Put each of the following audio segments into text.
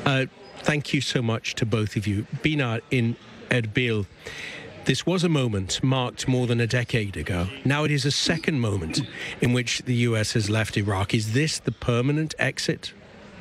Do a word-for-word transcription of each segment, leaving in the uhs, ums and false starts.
Uh, thank you so much to both of you. Benar, in Erbil, this was a moment marked more than a decade ago. Now it is a second moment in which the U S has left Iraq. Is this the permanent exit?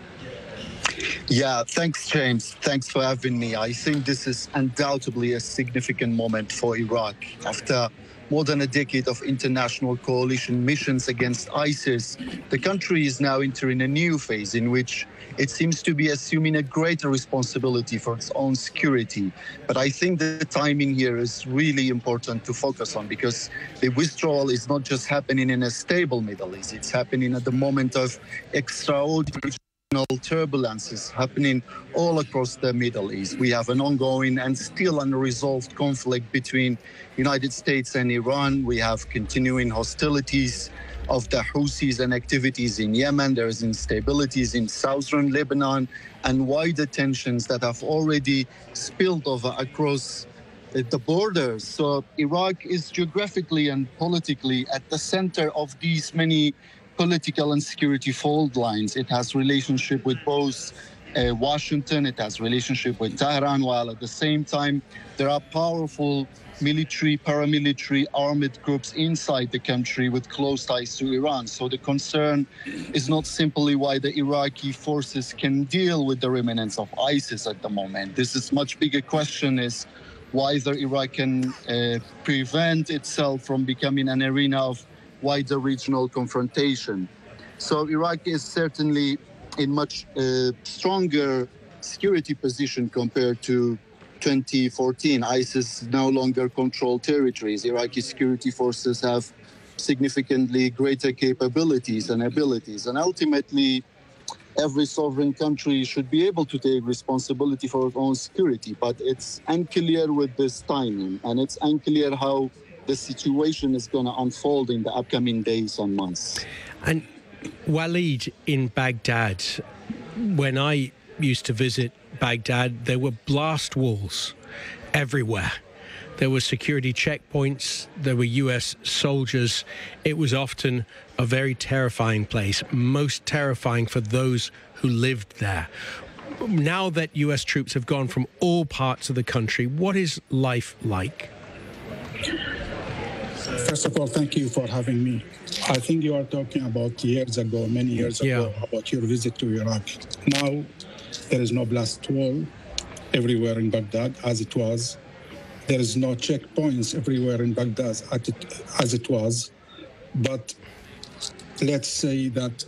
Yeah, thanks, James. Thanks for having me. I think this is undoubtedly a significant moment for Iraq. After more than a decade of international coalition missions against ISIS, the country is now entering a new phase in which it seems to be assuming a greater responsibility for its own security. But I think the timing here is really important to focus on, because the withdrawal is not just happening in a stable Middle East, it's happening at the moment of extraordinary turbulences happening all across the Middle East. We have an ongoing and still unresolved conflict between United States and Iran. We have continuing hostilities of the Houthis and activities in Yemen. There is instabilities in southern Lebanon and wider tensions that have already spilled over across the borders. So Iraq is geographically and politically at the center of these many political and security fault lines. It has relationship with both uh, Washington, it has relationship with Tehran, while at the same time there are powerful military, paramilitary, armed groups inside the country with close ties to Iran. So the concern is not simply why the Iraqi forces can deal with the remnants of ISIS at the moment. This is much bigger question is whether Iraq can uh, prevent itself from becoming an arena of wider regional confrontation. So Iraq is certainly in much uh, stronger security position compared to twenty fourteen. ISIS no longer control territories. Iraqi security forces have significantly greater capabilities and abilities. And ultimately, every sovereign country should be able to take responsibility for its own security. But it's unclear with this timing, and it's unclear how the situation is going to unfold in the upcoming days and months. And Walid, in Baghdad, when I used to visit Baghdad, there were blast walls everywhere. There were security checkpoints, there were U S soldiers. It was often a very terrifying place, most terrifying for those who lived there. Now that U S troops have gone from all parts of the country, what is life like? First of all, thank you for having me. I think you are talking about years ago, many years ago, yeah. about your visit to Iraq. Now, there is no blast wall everywhere in Baghdad as it was. There is no checkpoints everywhere in Baghdad as it was. But let's say that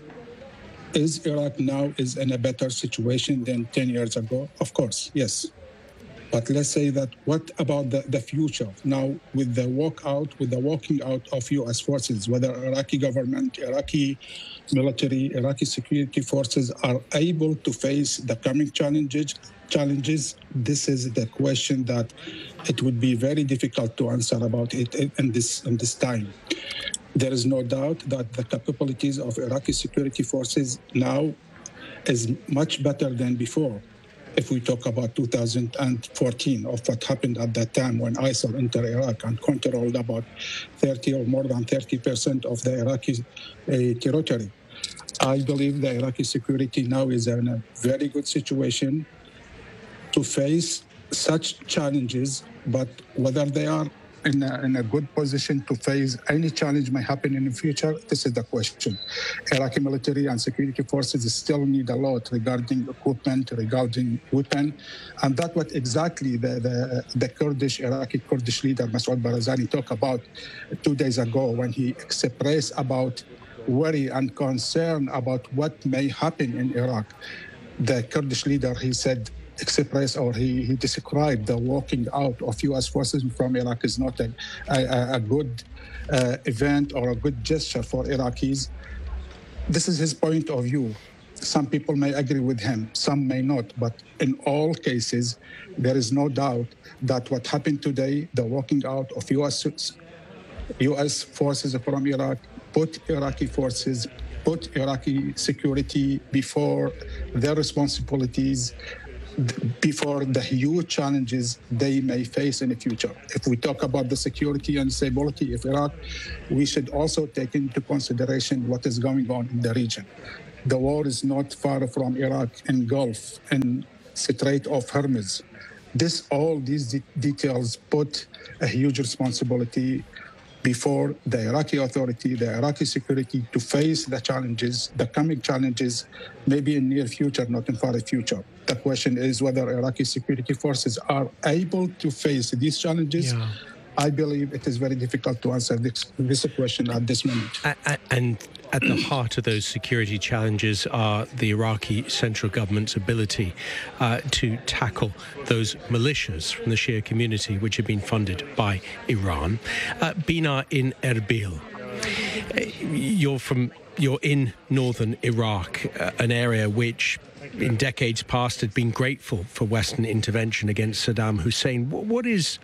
is Iraq now is in a better situation than ten years ago? Of course, yes. But let's say that what about the, the future? Now, with the walkout, with the walking out of U S forces, whether Iraqi government, Iraqi military, Iraqi security forces are able to face the coming challenges, challenges, this is the question that it would be very difficult to answer about it in this, in this time. There is no doubt that the capabilities of Iraqi security forces now is much better than before. If we talk about two thousand fourteen, of what happened at that time when ISIL entered Iraq and controlled about thirty or more than thirty percent of the Iraqi uh, territory. I believe the Iraqi security now is in a very good situation to face such challenges, but whether they are in a, in a good position to face any challenge may happen in the future, this is the question. Iraqi military and security forces still need a lot regarding equipment, regarding weapon, and that's what exactly the, the, the Kurdish, Iraqi Kurdish leader Masoud Barzani talked about two days ago when he expressed about worry and concern about what may happen in Iraq. The Kurdish leader, he said, expressed or he, he described the walking out of U S forces from Iraq is not a, a, a good uh, event or a good gesture for Iraqis. This is his point of view. Some people may agree with him, some may not, but in all cases, there is no doubt that what happened today, the walking out of U S, U S forces from Iraq, put Iraqi forces, put Iraqi security before their responsibilities, before the huge challenges they may face in the future. If we talk about the security and stability of Iraq, we should also take into consideration what is going on in the region. The war is not far from Iraq and Gulf and Strait of Hormuz. This, all these de- details put a huge responsibility before the Iraqi authority, the Iraqi security, to face the challenges, the coming challenges, maybe in near future, not in far future. The question is whether Iraqi security forces are able to face these challenges. Yeah. I believe it is very difficult to answer this, this question at this moment. And at the heart of those security challenges are the Iraqi central government's ability uh, to tackle those militias from the Shia community, which have been funded by Iran. Uh, Bina in Erbil, you're from you're in northern Iraq, uh, an area which in decades past had been grateful for Western intervention against Saddam Hussein. What is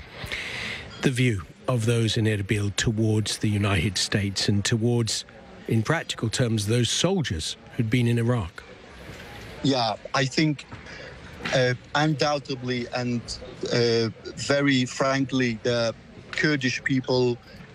the view of those in Erbil towards the United States and towards, in practical terms, those soldiers who'd been in Iraq? Yeah, I think uh, undoubtedly and uh, very frankly, the Kurdish people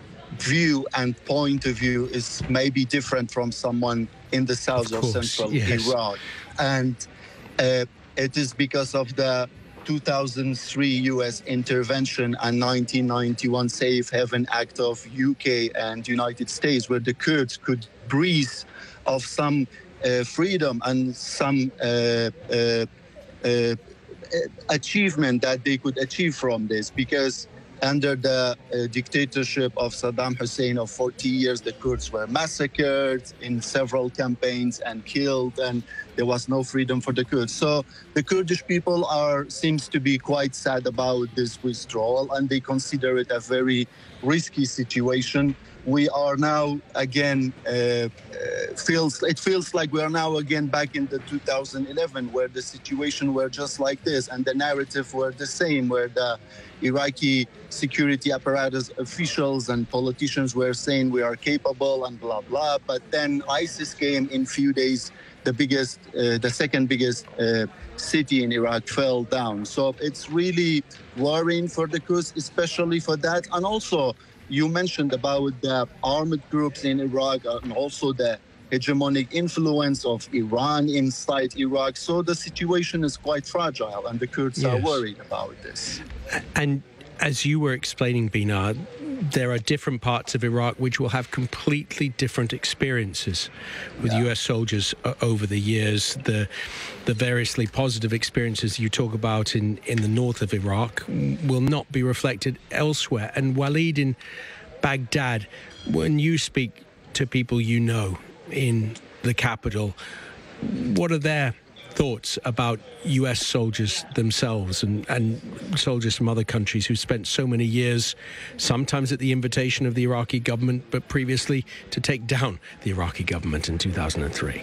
view and point of view is maybe different from someone in the south of, course, of central yes. Iraq. And uh, it is because of the two thousand three U S intervention and nineteen ninety-one Safe Haven Act of U K and United States, where the Kurds could breathe of some uh, freedom and some uh, uh, uh, achievement that they could achieve from this. Because under the uh, dictatorship of Saddam Hussein of forty years, the Kurds were massacred in several campaigns and killed, and there was no freedom for the Kurds. So the Kurdish people are seems to be quite sad about this withdrawal, and they consider it a very risky situation. We are now again uh, uh, feels it feels like we are now again back in the two thousand eleven, where the situation were just like this, and the narrative were the same, where the Iraqi security apparatus officials and politicians were saying we are capable and blah blah. But then ISIS came in few days. The biggest, uh, the second biggest uh, city in Iraq fell down. So it's really worrying for the Kurds, especially for that. And also, you mentioned about the armed groups in Iraq and also the hegemonic influence of Iran inside Iraq. So the situation is quite fragile, and the Kurds yes. are worried about this. And as you were explaining, Bina, there are different parts of Iraq which will have completely different experiences with yeah. U S soldiers uh, over the years. The the variously positive experiences you talk about in, in the north of Iraq will not be reflected elsewhere. And Walid in Baghdad, when you speak to people you know in the capital, what are their thoughts about U S soldiers themselves and, and soldiers from other countries who spent so many years, sometimes at the invitation of the Iraqi government, but previously to take down the Iraqi government in two thousand three?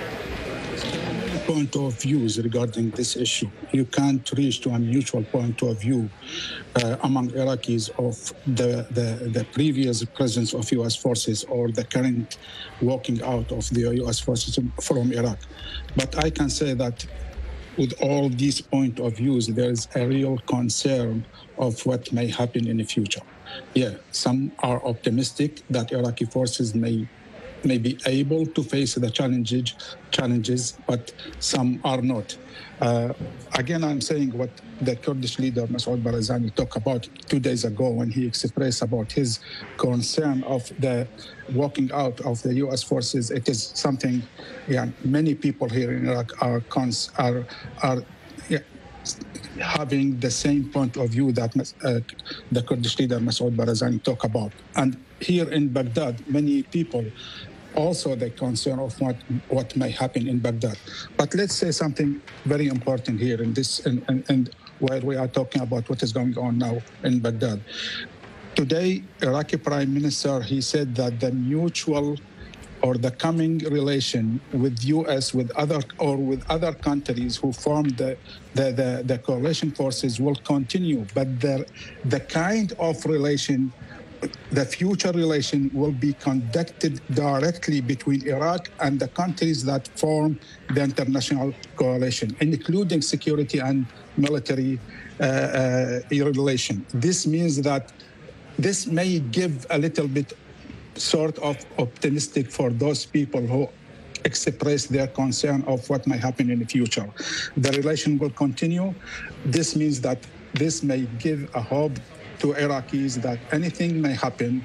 Point of views regarding this issue. You can't reach to a mutual point of view uh, among Iraqis of the, the, the previous presence of U S forces or the current walking out of the U S forces from Iraq. But I can say that with all these point of views, there is a real concern of what may happen in the future. Yeah, some are optimistic that Iraqi forces may may be able to face the challenges, challenges, but some are not. Uh, again, I'm saying what the Kurdish leader Masoud Barzani talked about two days ago when he expressed about his concern of the walking out of the U S forces. It is something, yeah, many people here in Iraq are cons- are are yeah, having the same point of view that uh, the Kurdish leader Masoud Barzani talked about. And here in Baghdad, many people also the concern of what, what may happen in Baghdad. But let's say something very important here in this, and, and, and while we are talking about what is going on now in Baghdad. Today, Iraqi Prime Minister, he said that the mutual or the coming relation with U S, with other or with other countries who formed the, the, the, the coalition forces will continue. But the, the kind of relation the future relation will be conducted directly between Iraq and the countries that form the international coalition, including security and military uh, uh, relation. This means that this may give a little bit sort of optimistic for those people who express their concern of what may happen in the future. The relation will continue. This means that this may give a hope to Iraqis that anything may happen.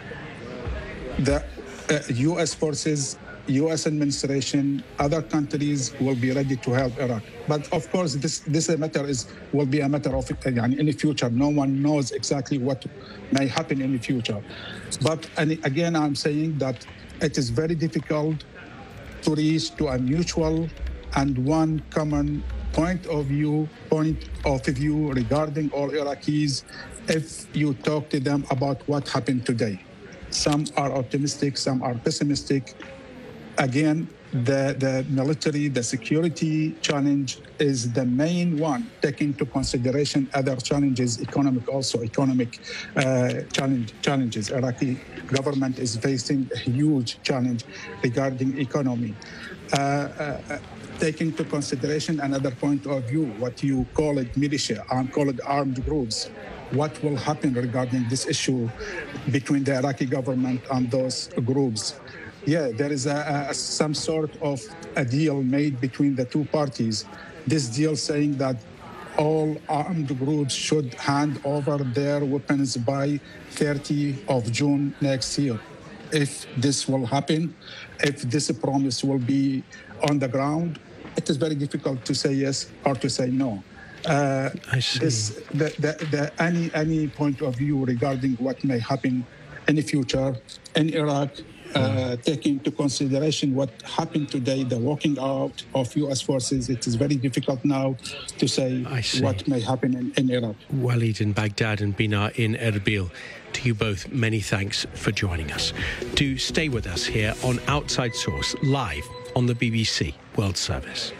The uh, U S forces, U S administration, other countries will be ready to help Iraq. But of course, this this matter is will be a matter of uh, in the future. No one knows exactly what may happen in the future. But and again, I'm saying that it is very difficult to reach to a mutual and one common point of view, point of view regarding all Iraqis if you talk to them about what happened today. Some are optimistic, some are pessimistic. Again, the, the military, the security challenge is the main one, taking into consideration other challenges, economic also, economic uh, challenge, challenges. Iraqi government is facing a huge challenge regarding economy. Uh, uh, taking into consideration another point of view, what you call it militia, and call it armed groups. What will happen regarding this issue between the Iraqi government and those groups? Yeah, there is a, a, some sort of a deal made between the two parties. This deal saying that all armed groups should hand over their weapons by thirtieth of June next year. If this will happen, if this promise will be on the ground, it is very difficult to say yes or to say no. Uh, I see. This, the, the, the, any, any point of view regarding what may happen in the future in Iraq, uh, taking into consideration what happened today, the walking out of U S forces, it is very difficult now to say what may happen in, in Iraq. Walid in Baghdad and Bina in Erbil, to you both, many thanks for joining us. Do stay with us here on Outside Source, live on the B B C World Service.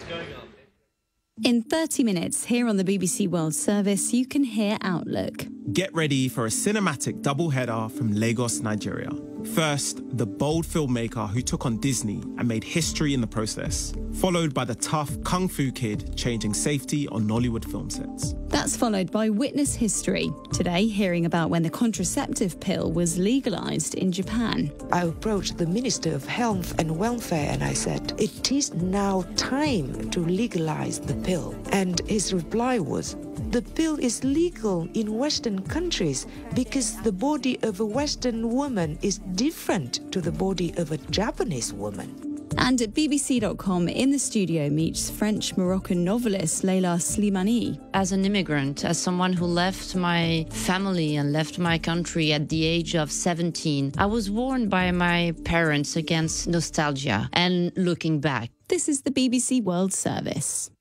In thirty minutes, here on the B B C World Service, you can hear Outlook. Get ready for a cinematic doubleheader from Lagos, Nigeria. First, the bold filmmaker who took on Disney and made history in the process, followed by the tough Kung Fu Kid changing safety on Nollywood film sets. That's followed by Witness History. Today, hearing about when the contraceptive pill was legalized in Japan. I approached the Minister of Health and Welfare and I said, it is now time to legalize the pill. And his reply was, the pill is legal in Western countries because the body of a Western woman is different to the body of a Japanese woman. And at B B C dot com, in the studio meets French-Moroccan novelist Leila Slimani. As an immigrant, as someone who left my family and left my country at the age of seventeen, I was warned by my parents against nostalgia and looking back. This is the B B C World Service.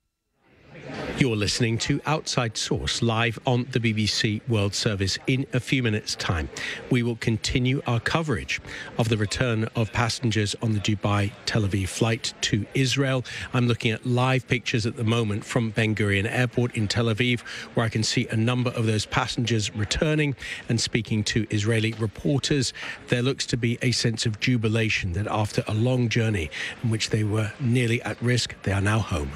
You're listening to Outside Source live on the B B C World Service. In a few minutes' time, we will continue our coverage of the return of passengers on the Dubai-Tel Aviv flight to Israel. I'm looking at live pictures at the moment from Ben Gurion Airport in Tel Aviv, where I can see a number of those passengers returning and speaking to Israeli reporters. There looks to be a sense of jubilation that after a long journey in which they were nearly at risk, they are now home.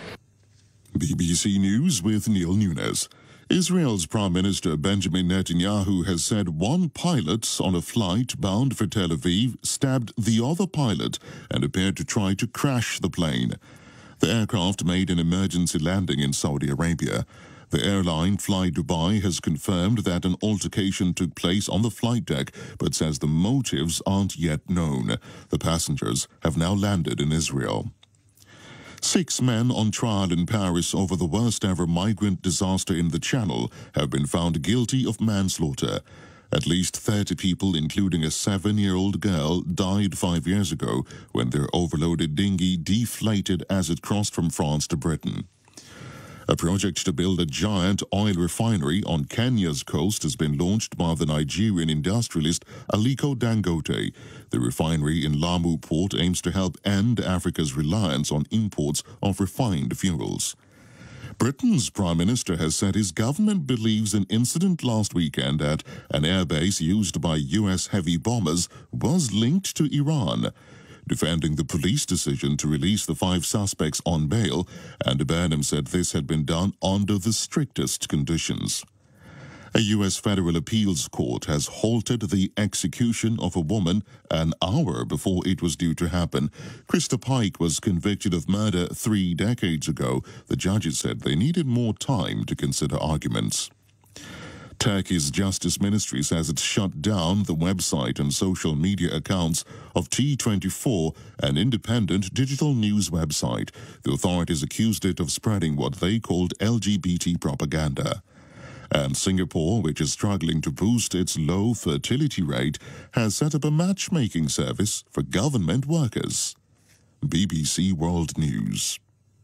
B B C News with Neil Nunes. Israel's Prime Minister Benjamin Netanyahu has said one pilot on a flight bound for Tel Aviv stabbed the other pilot and appeared to try to crash the plane. The aircraft made an emergency landing in Saudi Arabia. The airline Fly Dubai has confirmed that an altercation took place on the flight deck, but says the motives aren't yet known. The passengers have now landed in Israel. Six men on trial in Paris over the worst-ever migrant disaster in the Channel have been found guilty of manslaughter. At least thirty people, including a seven-year-old girl, died five years ago when their overloaded dinghy deflated as it crossed from France to Britain. A project to build a giant oil refinery on Kenya's coast has been launched by the Nigerian industrialist Aliko Dangote. The refinery in Lamu Port aims to help end Africa's reliance on imports of refined fuels. Britain's Prime Minister has said his government believes an incident last weekend at an airbase used by U S heavy bombers was linked to Iran. Defending the police decision to release the five suspects on bail, Andy Burnham said this had been done under the strictest conditions. A U S federal appeals court has halted the execution of a woman an hour before it was due to happen. Krista Pike was convicted of murder three decades ago. The judges said they needed more time to consider arguments. Turkey's Justice Ministry says it shut down the website and social media accounts of T twenty-four, an independent digital news website. The authorities accused it of spreading what they called L G B T propaganda. And Singapore, which is struggling to boost its low fertility rate, has set up a matchmaking service for government workers. B B C World News.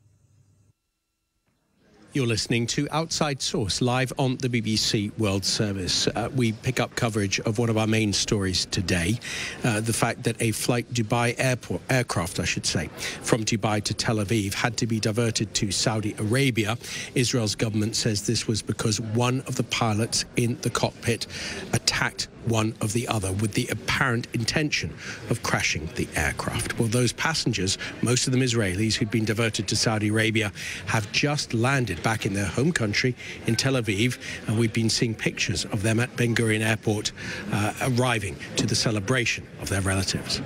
You're listening to Outside Source, live on the B B C World Service. Uh, we pick up coverage of one of our main stories today, uh, the fact that a flight Dubai airport, aircraft, I should say, from Dubai to Tel Aviv had to be diverted to Saudi Arabia. Israel's government says this was because one of the pilots in the cockpit attacked one of the other with the apparent intention of crashing the aircraft. Well, those passengers, most of them Israelis who'd been diverted to Saudi Arabia, have just landed back in their home country in Tel Aviv, and we've been seeing pictures of them at Ben Gurion Airport uh, arriving to the celebration of their relatives.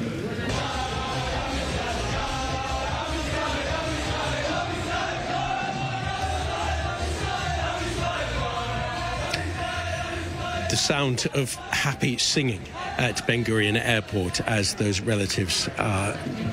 The sound of happy singing at Ben Gurion Airport as those relatives are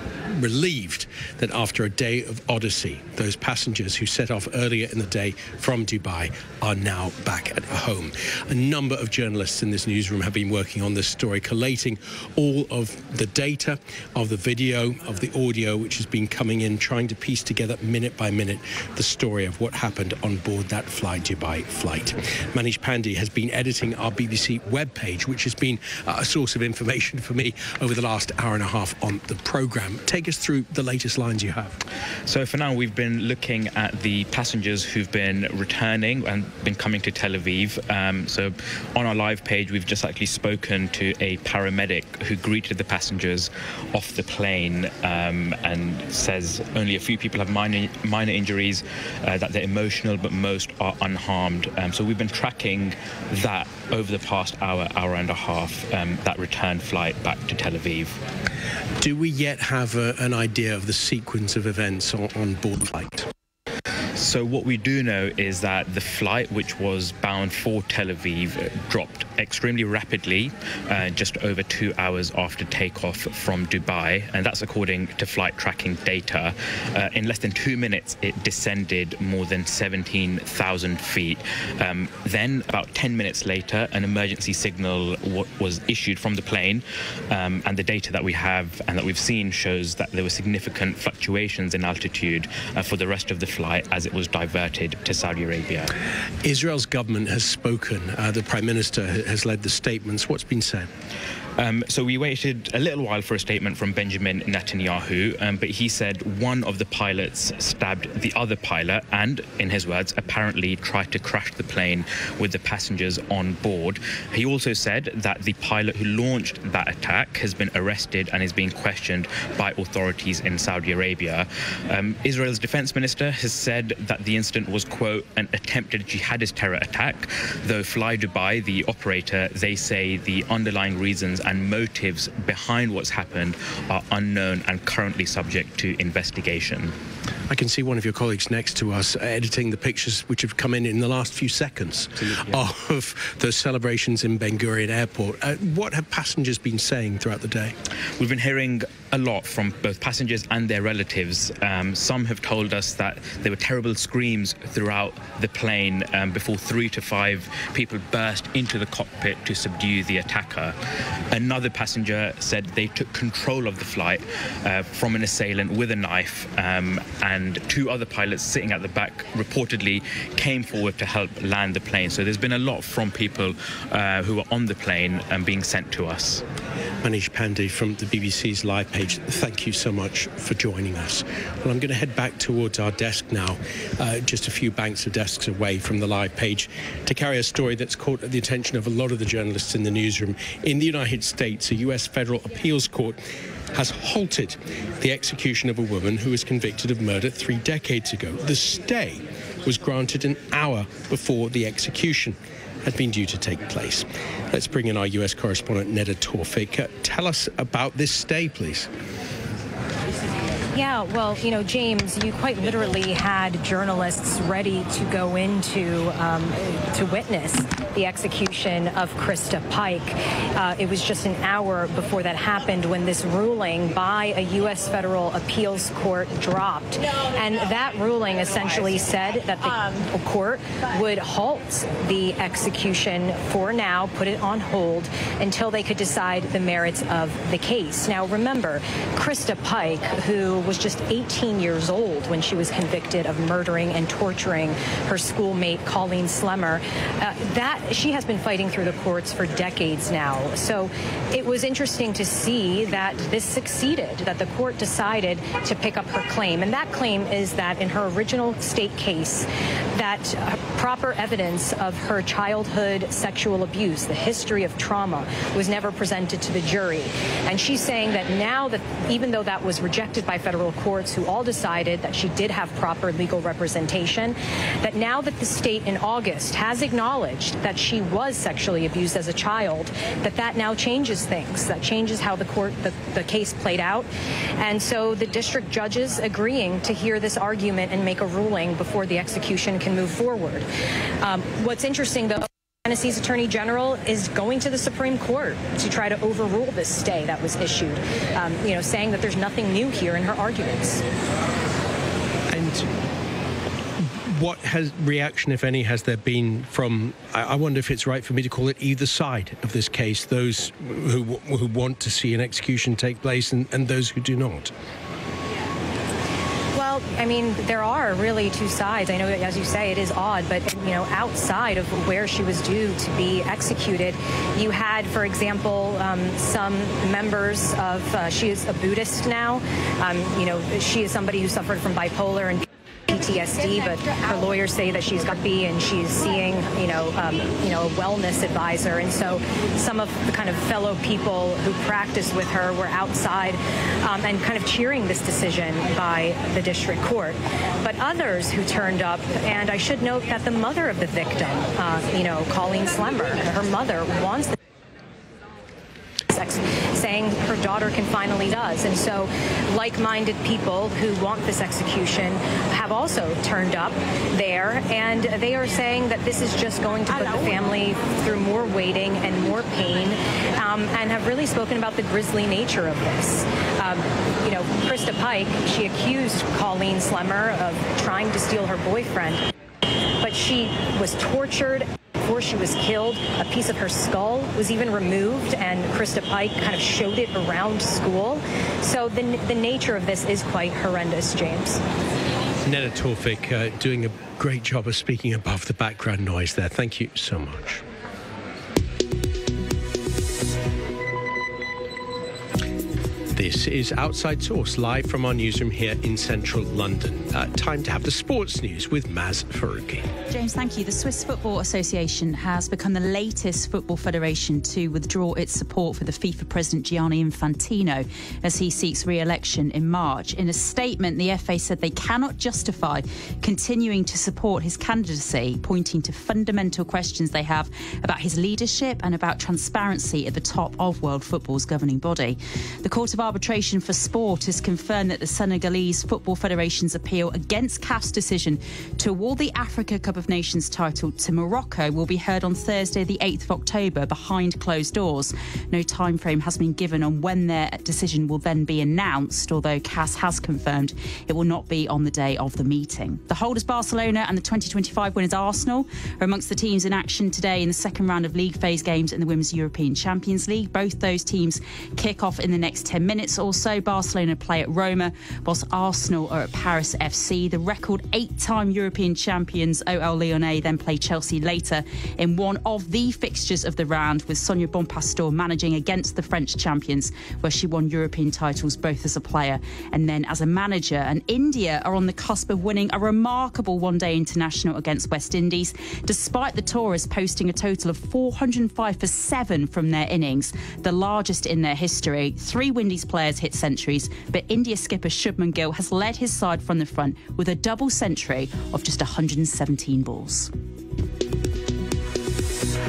relieved that after a day of odyssey, those passengers who set off earlier in the day from Dubai are now back at home. A number of journalists in this newsroom have been working on this story, collating all of the data, of the video, of the audio, which has been coming in, trying to piece together minute by minute the story of what happened on board that Fly Dubai flight. Manish Pandey has been editing our B B C webpage, which has been uh, a source of information for me over the last hour and a half on the programme. Take us through the latest lines you have. So for now, we've been looking at the passengers who've been returning and been coming to Tel Aviv. Um, so on our live page, we've just actually spoken to a paramedic who greeted the passengers off the plane um, and says only a few people have minor, minor injuries, uh, that they're emotional, but most are unharmed. Um, so we've been tracking that over the past hour, hour and a half, um, that return flight back to Tel Aviv. Do we yet have a, an idea of the sequence of events on, on board the flight? So what we do know is that the flight, which was bound for Tel Aviv, dropped extremely rapidly uh, just over two hours after takeoff from Dubai, and that's according to flight tracking data. Uh, in less than two minutes, it descended more than seventeen thousand feet. Um, then, about ten minutes later, an emergency signal w was issued from the plane, um, and the data that we have and that we've seen shows that there were significant fluctuations in altitude uh, for the rest of the flight as it was diverted to Saudi Arabia. Israel's government has spoken. Uh, the Prime Minister has led the statements. What's been said? Um, so we waited a little while for a statement from Benjamin Netanyahu, um, but he said one of the pilots stabbed the other pilot and, in his words, apparently tried to crash the plane with the passengers on board. He also said that the pilot who launched that attack has been arrested and is being questioned by authorities in Saudi Arabia. Um, Israel's defense minister has said that the incident was, quote, an attempted jihadist terror attack, though Fly Dubai, the operator, they say the underlying reasons and motives behind what's happened are unknown and currently subject to investigation. I can see one of your colleagues next to us editing the pictures which have come in in the last few seconds yeah. of those celebrations in Ben Gurion Airport. Uh, what have passengers been saying throughout the day? We've been hearing a lot from both passengers and their relatives. Um, some have told us that there were terrible screams throughout the plane um, before three to five people burst into the cockpit to subdue the attacker. Another passenger said they took control of the flight uh, from an assailant with a knife, um, and two other pilots sitting at the back reportedly came forward to help land the plane. So there's been a lot from people uh, who were on the plane and being sent to us. Manish Pandey from the B B C's live page, thank you so much for joining us. Well, I'm going to head back towards our desk now, uh, just a few banks of desks away from the live page, to carry a story that's caught the attention of a lot of the journalists in the newsroom. In the United States, a U S federal appeals court has halted the execution of a woman who was convicted of murder three decades ago. The stay was granted an hour before the execution. had been due to take place. Let's bring in our U S correspondent, Neda Tawfik. Uh, tell us about this stay, please. Yeah, well, you know, James, you quite literally had journalists ready to go into um, to witness the execution of Krista Pike. Uh, it was just an hour before that happened when this ruling by a U S federal appeals court dropped. And that ruling essentially said that the court would halt the execution for now, put it on hold until they could decide the merits of the case. Now, remember, Krista Pike, who was just eighteen years old when she was convicted of murdering and torturing her schoolmate Colleen Slemmer, uh, that she has been fighting through the courts for decades now. So it was interesting to see that this succeeded, that the court decided to pick up her claim. And that claim is that in her original state case, that uh, proper evidence of her childhood sexual abuse, the history of trauma, was never presented to the jury. And she's saying that now that, even though that was rejected by federal courts, who all decided that she did have proper legal representation, that now that the state in August has acknowledged that she was sexually abused as a child, that that now changes things, that changes how the court, the, the case played out. And so the district judges agreeing to hear this argument and make a ruling before the execution can move forward. Um, what's interesting, though, Tennessee's Attorney General is going to the Supreme Court to try to overrule this stay that was issued, um, you know, saying that there's nothing new here in her arguments. And what has reaction, if any, has there been from, I wonder if it's right for me to call it either side of this case, those who, who want to see an execution take place and, and those who do not? Well, I mean, there are really two sides. I know, as you say, it is odd, but, you know, outside of where she was due to be executed, you had, for example, um, some members of, uh, she is a Buddhist now. Um, you know, she is somebody who suffered from bipolar and P T S D, but her lawyers say that she's got B and she's seeing, you know, um, you know, a wellness advisor. And so some of the kind of fellow people who practice with her were outside um, and kind of cheering this decision by the district court. But others who turned up, and I should note that the mother of the victim, uh, you know, Colleen Slemmer, her mother wants the saying her daughter can finally does. And so like-minded people who want this execution have also turned up there, and they are saying that this is just going to put the family through more waiting and more pain, um, and have really spoken about the grisly nature of this. Um, you know, Krista Pike, she accused Colleen Slemmer of trying to steal her boyfriend, but she was tortured. Before she was killed, a piece of her skull was even removed, and Krista Pike kind of showed it around school. So the, the nature of this is quite horrendous, James. Neda Tawfik uh, doing a great job of speaking above the background noise there. Thank you so much. This is Outside Source, live from our newsroom here in central London. Uh, time to have the sports news with Maz Faruqi. James, thank you. The Swiss Football Association has become the latest football federation to withdraw its support for the FIFA president Gianni Infantino as he seeks re-election in March. In a statement, the F A said they cannot justify continuing to support his candidacy, pointing to fundamental questions they have about his leadership and about transparency at the top of world football's governing body. The Court of Arbitration for Sport has confirmed that the Senegalese Football Federation's appeal against C A F's decision to award the Africa Cup of Nations title to Morocco will be heard on Thursday, the eighth of October, behind closed doors. No time frame has been given on when their decision will then be announced, although C A S has confirmed it will not be on the day of the meeting. The holders Barcelona and the twenty twenty-five winners Arsenal are amongst the teams in action today in the second round of league phase games in the Women's European Champions League. Both those teams kick off in the next ten minutes or so. Barcelona play at Roma, whilst Arsenal are at Paris F C. The record eight-time European champions O L Lyonnais then play Chelsea later in one of the fixtures of the round, with Sonia Bonpastor managing against the French champions, where she won European titles both as a player and then as a manager. And India are on the cusp of winning a remarkable one-day international against West Indies, despite the tourists posting a total of four hundred five for seven from their innings, the largest in their history. Three Windies players hit centuries, but India skipper Shubman Gill has led his side from the front with a double century of just one hundred seventeen balls.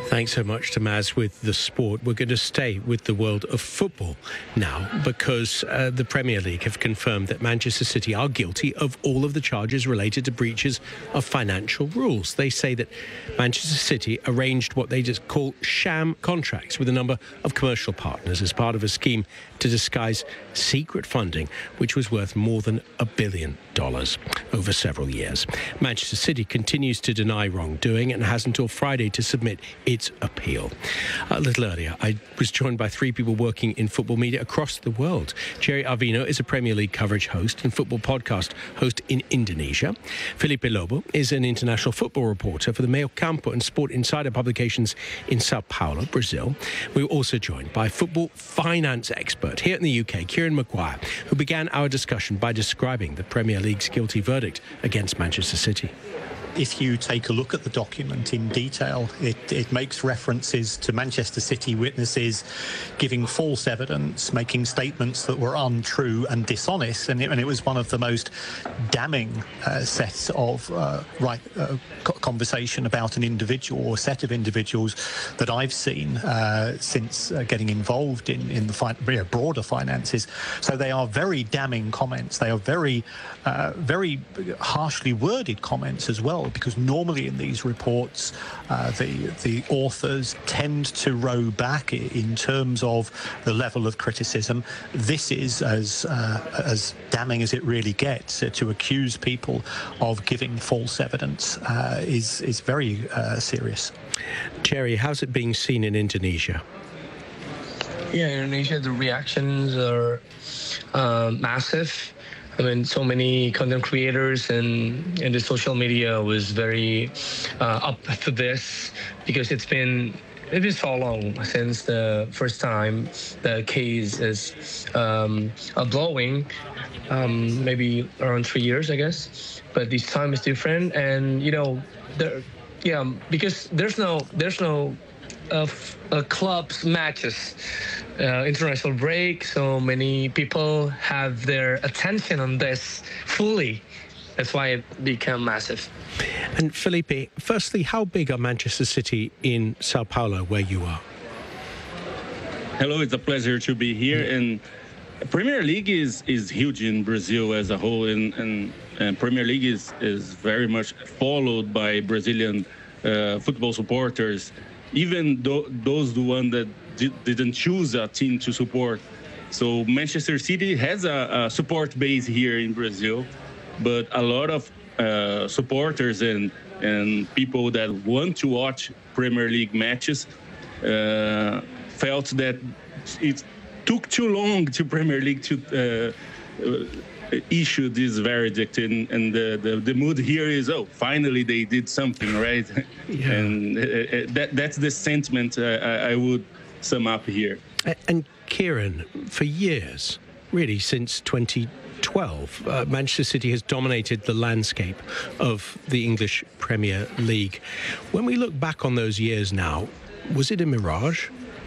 Thanks so much to Maz with the sport. We're going to stay with the world of football now because uh, the Premier League have confirmed that Manchester City are guilty of all of the charges related to breaches of financial rules. They say that Manchester City arranged what they just call sham contracts with a number of commercial partners as part of a scheme to disguise secret funding, which was worth more than a billion dollars over several years. Manchester City continues to deny wrongdoing and has until Friday to submit its appeal. A little earlier, I was joined by three people working in football media across the world. Jerry Arvino is a Premier League coverage host and football podcast host in Indonesia. Felipe Lobo is an international football reporter for the Meio Campo and Sport Insider publications in Sao Paulo, Brazil. We were also joined by football finance expert here in the U K, Kieran Maguire, who began our discussion by describing the Premier League's guilty verdict against Manchester City. If you take a look at the document in detail, it, it makes references to Manchester City witnesses giving false evidence, making statements that were untrue and dishonest, and it, and it was one of the most damning uh, sets of uh, right uh, conversation about an individual or set of individuals that I've seen uh, since uh, getting involved in, in the fi- broader finances. So they are very damning comments. They are very, uh, very harshly worded comments as well, because normally in these reports, uh, the the authors tend to row back in terms of the level of criticism. This is as uh, as damning as it really gets. Uh, to accuse people of giving false evidence uh, is is very uh, serious. Jerry, how's it being seen in Indonesia? Yeah, in Indonesia, the reactions are uh, massive. I mean, so many content creators and, and the social media was very uh, up to this because it's been it's been so long since the first time the case is um, blowing, um, maybe around three years, I guess. But this time is different, and you know, there, yeah, because there's no there's no uh, f- uh, clubs matches. Uh, international break, so many people have their attention on this fully. That's why it became massive. And Felipe, firstly, how big are Manchester City in Sao Paulo, where you are? Hello, it's a pleasure to be here. And Premier League is, is huge in Brazil as a whole, and, and, and Premier League is, is very much followed by Brazilian uh, football supporters, even though those the one that didn't choose a team to support. So Manchester City has a, a support base here in Brazil, but a lot of uh, supporters and and people that want to watch Premier League matches uh, felt that it took too long to Premier League to uh, uh, issue this verdict, and, and the, the, the mood here is, oh, finally they did something, right? Yeah. And uh, that that's the sentiment uh, I, I would sum up here. And Kieran, for years, really since twenty twelve, uh, Manchester City has dominated the landscape of the English Premier League. When we look back on those years now, was it a mirage?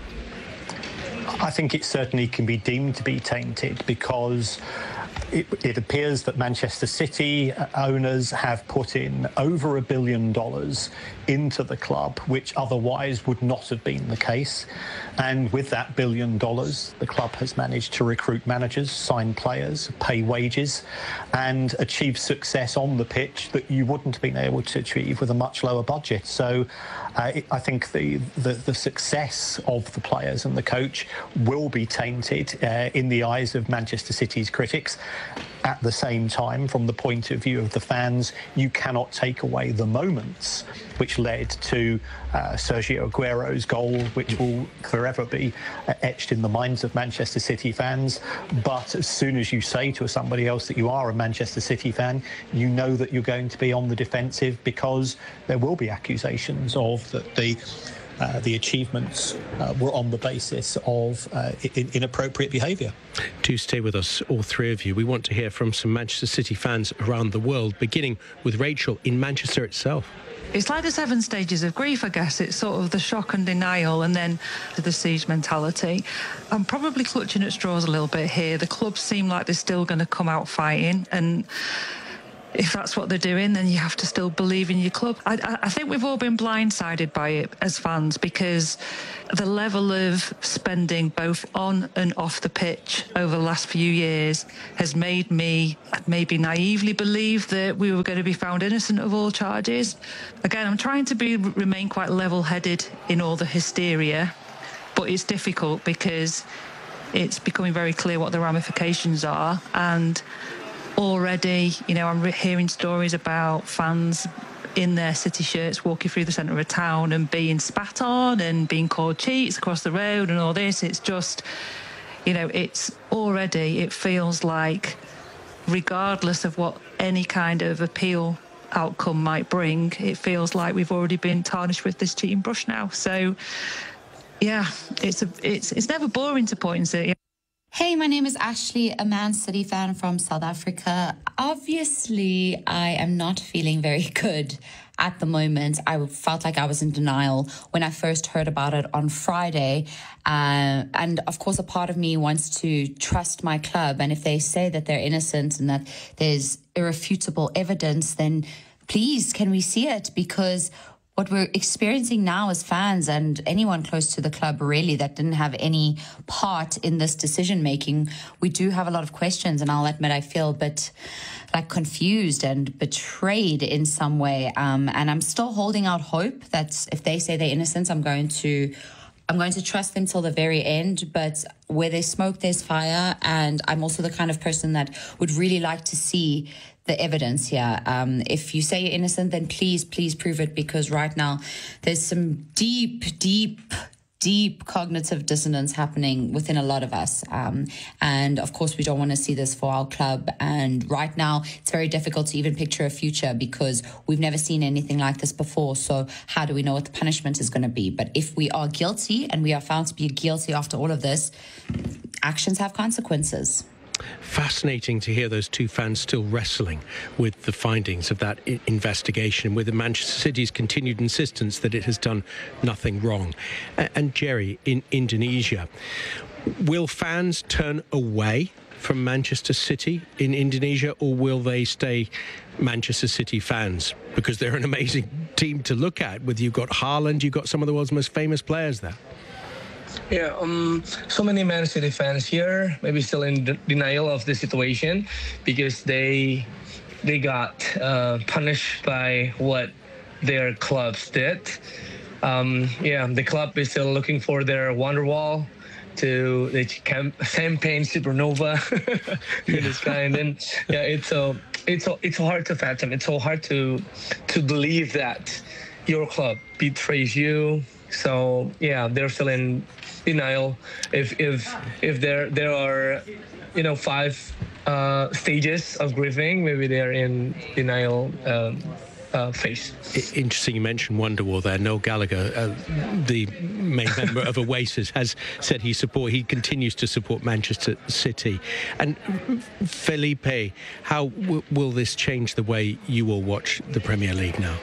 I think it certainly can be deemed to be tainted because It, it appears that Manchester City owners have put in over a billion dollars into the club, which otherwise would not have been the case. And with that billion dollars, the club has managed to recruit managers, sign players, pay wages, and achieve success on the pitch that you wouldn't have been able to achieve with a much lower budget. So uh, it, I think the, the, the success of the players and the coach will be tainted uh, in the eyes of Manchester City's critics. At the same time, from the point of view of the fans, you cannot take away the moments which led to uh, Sergio Aguero's goal, which will forever be uh, etched in the minds of Manchester City fans. But as soon as you say to somebody else that you are a Manchester City fan, you know that you're going to be on the defensive because there will be accusations of that the Uh, the achievements uh, were on the basis of uh, in- inappropriate behaviour. Do stay with us, all three of you. We want to hear from some Manchester City fans around the world, beginning with Rachel in Manchester itself. It's like the seven stages of grief, I guess. It's sort of the shock and denial and then the siege mentality. I'm probably clutching at straws a little bit here. The clubs seem like they're still going to come out fighting, and if that's what they're doing, then you have to still believe in your club. I, I think we've all been blindsided by it as fans, because the level of spending both on and off the pitch over the last few years has made me maybe naively believe that we were going to be found innocent of all charges. Again, I'm trying to be remain quite level-headed in all the hysteria, but it's difficult because it's becoming very clear what the ramifications are. And already, you know, I'm hearing stories about fans in their City shirts walking through the centre of town and being spat on and being called cheats across the road and all this. It's just, you know, it's already, it feels like, regardless of what any kind of appeal outcome might bring, it feels like we've already been tarnished with this cheating brush now. So, yeah, it's a, it's it's never boring to point and say. Hey, my name is Ashley, a Man City fan from South Africa. Obviously, I am not feeling very good at the moment. I felt like I was in denial when I first heard about it on Friday. Uh, and of course, a part of me wants to trust my club. And if they say that they're innocent and that there's irrefutable evidence, then please, can we see it? Because what we're experiencing now as fans, and anyone close to the club really that didn't have any part in this decision-making, we do have a lot of questions, and I'll admit I feel a bit like confused and betrayed in some way. Um, and I'm still holding out hope that if they say they're innocent, I'm going to I'm going to trust them till the very end. But where there's smoke, there's fire. And I'm also the kind of person that would really like to see the evidence here. Um, if you say you're innocent, then please, please prove it, because right now there's some deep, deep, deep cognitive dissonance happening within a lot of us. Um, and of course, we don't want to see this for our club. And right now, it's very difficult to even picture a future because we've never seen anything like this before. So how do we know what the punishment is going to be? But if we are guilty and we are found to be guilty after all of this, actions have consequences. Fascinating to hear those two fans still wrestling with the findings of that I- investigation, with the Manchester City's continued insistence that it has done nothing wrong. A- and Jerry, in Indonesia, will fans turn away from Manchester City in Indonesia, or will they stay Manchester City fans? Because they're an amazing team to look at. With you've got Haaland, you've got some of the world's most famous players there. Yeah, um, so many Man City fans here maybe still in de- denial of the situation because they they got uh, punished by what their clubs did. Um, yeah, the club is still looking for their Wonderwall to the camp- champagne supernova in the sky, and then yeah, it's so it's so, it's so hard to fathom. It's so hard to to believe that your club betrays you. So yeah, they're still in denial. If if if there there are, you know, five uh, stages of grieving, maybe they're in denial um, uh, phase. Interesting you mentioned Wonderwall there. Noel Gallagher, uh, the main member of Oasis, has said he support he continues to support Manchester City. And Felipe, how w- will this change the way you will watch the Premier League now?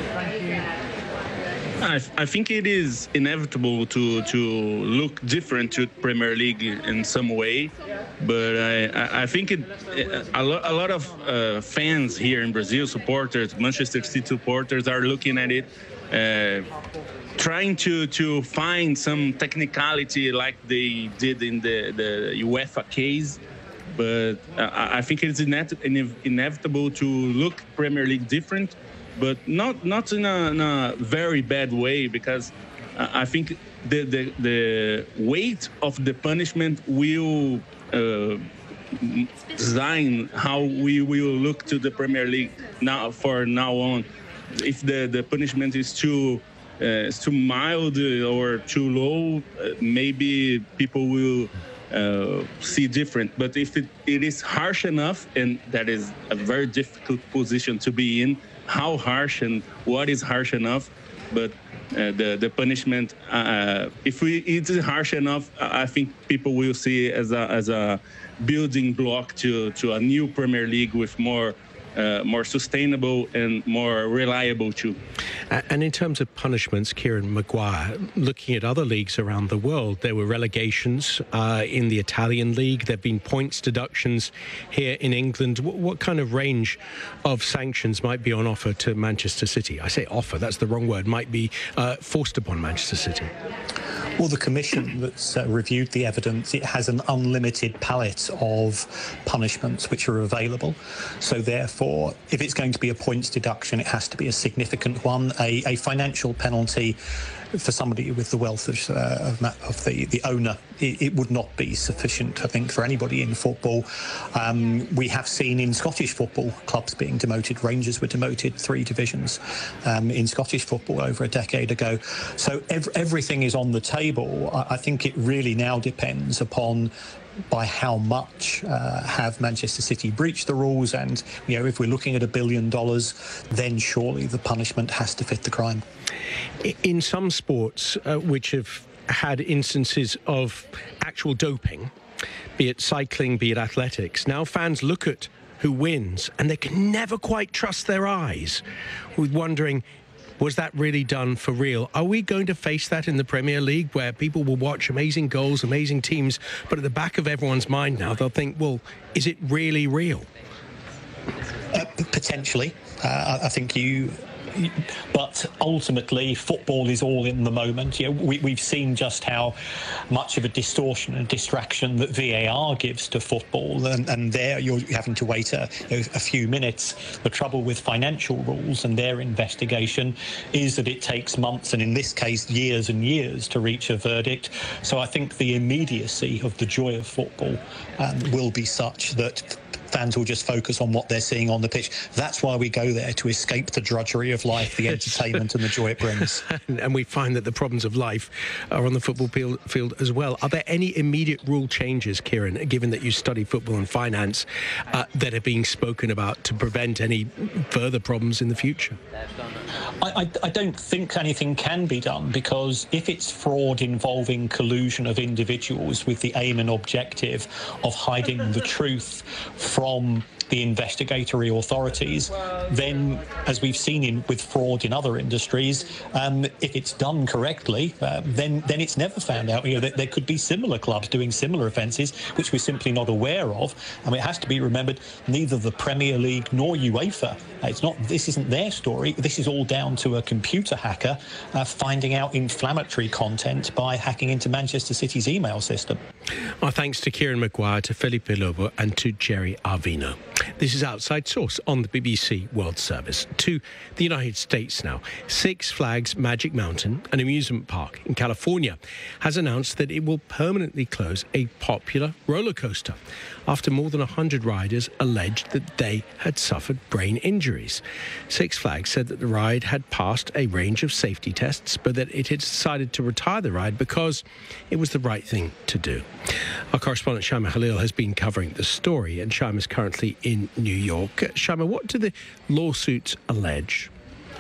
I, I think it is inevitable to to look different to Premier League in some way, but I, I think it a lot, a lot of uh, fans here in Brazil, supporters, Manchester City supporters, are looking at it, uh, trying to to find some technicality like they did in the the UEFA case. But I, I think it's inet- inevitable to look Premier League different. But not not in a, in a very bad way, because uh, I think the, the the weight of the punishment will uh, design how we will look to the Premier League now for now on. If the, the punishment is too uh, is too mild or too low, uh, maybe people will uh, see different. But if it, it is harsh enough, and that is a very difficult position to be in. How harsh and what is harsh enough, but uh, the the punishment. Uh, if we it is harsh enough, I think people will see it as a as a building block to to a new Premier League with more uh, more sustainable and more reliable too. And in terms of punishments, Kieran Maguire, looking at other leagues around the world, there were relegations uh, in the Italian league. There have been points deductions here in England. What, what kind of range of sanctions might be on offer to Manchester City? I say offer, that's the wrong word, might be uh, forced upon Manchester City. Well, the commission that's uh, reviewed the evidence, it has an unlimited palette of punishments which are available. So therefore, if it's going to be a points deduction, it has to be a significant one. A, a financial penalty for somebody with the wealth of, uh, of, of the, the owner, it, it would not be sufficient, I think, for anybody in football. Um, we have seen in Scottish football clubs being demoted. Rangers were demoted three divisions um, in Scottish football over a decade ago. So ev everything is on the table. I, I think it really now depends upon by how much uh, have Manchester City breached the rules, and you know, if we're looking at a billion dollars, then surely the punishment has to fit the crime. In some sports uh, which have had instances of actual doping, be it cycling, be it athletics, now fans look at who wins and they can never quite trust their eyes, with wondering, was that really done for real? Are we going to face that in the Premier League, where people will watch amazing goals, amazing teams, but at the back of everyone's mind now, they'll think, well, is it really real? Uh, potentially. Uh, I think you... But ultimately, football is all in the moment. You know, we, we've seen just how much of a distortion and distraction that V A R gives to football, and, and there you're having to wait a, a few minutes. The trouble with financial rules and their investigation is that it takes months, and in this case, years and years to reach a verdict. So I think the immediacy of the joy of football um, will be such that fans will just focus on what they're seeing on the pitch. That's why we go there, to escape the drudgery of life, the entertainment and the joy it brings. And we find that the problems of life are on the football field as well. Are there any immediate rule changes, Kieran, given that you study football and finance, uh, that are being spoken about to prevent any further problems in the future? I, I, I don't think anything can be done, because if it's fraud involving collusion of individuals with the aim and objective of hiding the truth from the investigatory authorities, then, as we've seen in, with fraud in other industries, um, if it's done correctly, uh, then then it's never found out. You know, there, there could be similar clubs doing similar offences which we're simply not aware of. I mean, it has to be remembered, neither the Premier League nor UEFA, uh, it's not. This isn't their story. This is all down to a computer hacker uh, finding out inflammatory content by hacking into Manchester City's email system. Our thanks to Kieran Maguire, to Felipe Lobo and to Jerry Arvino. This is Outside Source on the B B C World Service. To the United States now. Six Flags Magic Mountain, an amusement park in California, has announced that it will permanently close a popular roller coaster after more than one hundred riders alleged that they had suffered brain injuries. Six Flags said that the ride had passed a range of safety tests, but that it had decided to retire the ride because it was the right thing to do. Our correspondent Shaima Khalil has been covering the story, and Shaima is currently in New York. Shaima, what do the lawsuits allege?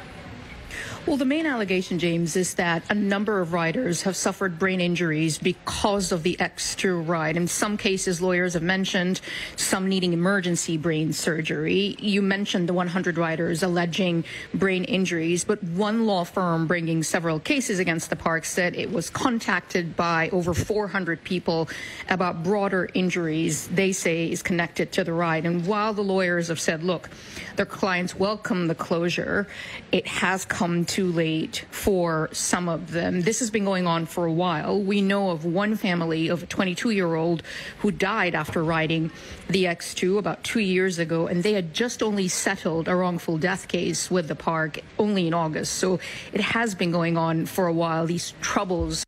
Well, the main allegation, James, is that a number of riders have suffered brain injuries because of the X two ride. In some cases, lawyers have mentioned some needing emergency brain surgery. You mentioned the one hundred riders alleging brain injuries, but one law firm bringing several cases against the park said it was contacted by over four hundred people about broader injuries they say is connected to the ride. And while the lawyers have said, look, their clients welcome the closure, it has come too late for some of them. This has been going on for a while. We know of one family of a twenty-two-year-old who died after riding the X two about two years ago, and they had just only settled a wrongful death case with the park only in August. So it has been going on for a while, these troubles.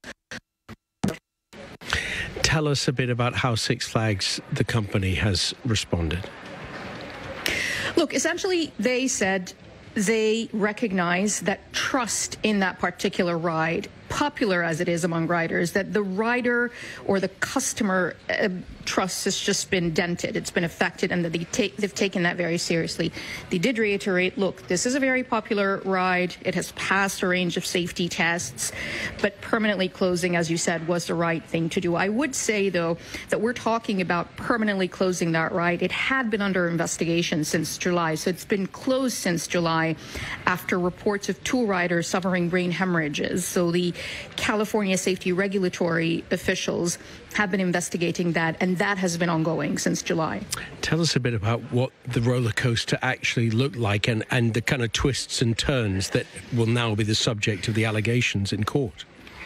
Tell us a bit about how Six Flags, the company, has responded. Look, essentially, they said they recognize that trust in that particular ride popular as it is among riders, that the rider or the customer uh, trust has just been dented. It's been affected, and that they take, they've taken that very seriously. They did reiterate, look, this is a very popular ride. It has passed a range of safety tests, but permanently closing, as you said, was the right thing to do. I would say, though, that we're talking about permanently closing that ride. It had been under investigation since July, so it's been closed since July after reports of two riders suffering brain hemorrhages. So the California safety regulatory officials have been investigating that, and that has been ongoing since July. Tell us a bit about what the roller coaster actually looked like, and, and the kind of twists and turns that will now be the subject of the allegations in court.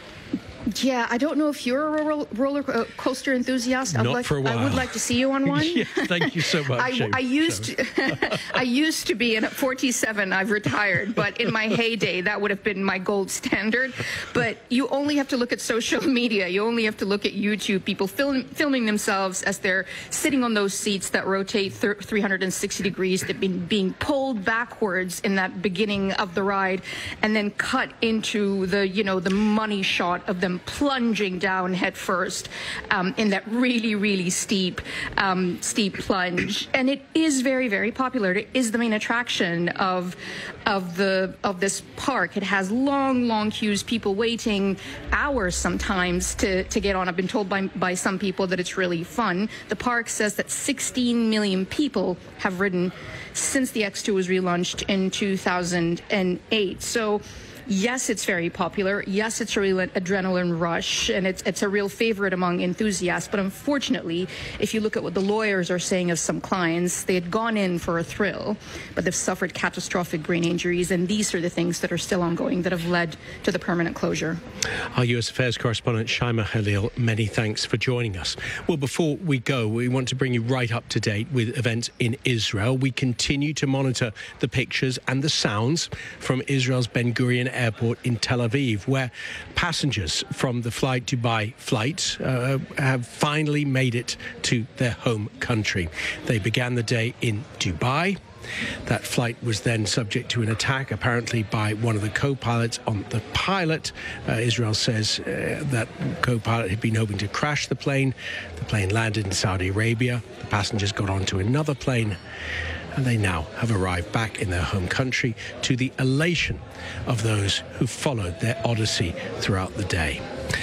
Yeah, I don't know if you're a roller, roller coaster enthusiast. Not I'd like, for a while. I would like to see you on one. Yeah, thank you so much. I, I used to, I used to be, and at forty-seven, I've retired. But in my heyday, that would have been my gold standard. But you only have to look at social media. You only have to look at YouTube. People film, filming themselves as they're sitting on those seats that rotate three hundred sixty degrees. They've been being pulled backwards in that beginning of the ride, and then cut into the, you know, the money shot of them plunging down head first um, in that really, really steep, um, steep plunge. And it is very, very popular. It is the main attraction of of the of this park. It has long, long queues, people waiting hours sometimes to, to get on. I've been told by, by some people that it's really fun. The park says that sixteen million people have ridden since the X two was relaunched in two thousand eight. So yes, it's very popular. Yes, it's a real adrenaline rush, and it's it's a real favorite among enthusiasts. But unfortunately, if you look at what the lawyers are saying of some clients, they had gone in for a thrill, but they've suffered catastrophic brain injuries, and these are the things that are still ongoing that have led to the permanent closure. Our U S Affairs correspondent, Shaima Khalil, many thanks for joining us. Well, before we go, we want to bring you right up to date with events in Israel. We continue to monitor the pictures and the sounds from Israel's Ben Gurion Airport in Tel Aviv, where passengers from the Flight Dubai flight uh, have finally made it to their home country. They began the day in Dubai. That flight was then subject to an attack, apparently by one of the co-pilots on the pilot. Uh, Israel says uh, that co-pilot had been hoping to crash the plane. The plane landed in Saudi Arabia. The passengers got onto another plane, and they now have arrived back in their home country, to the elation of those who followed their odyssey throughout the day.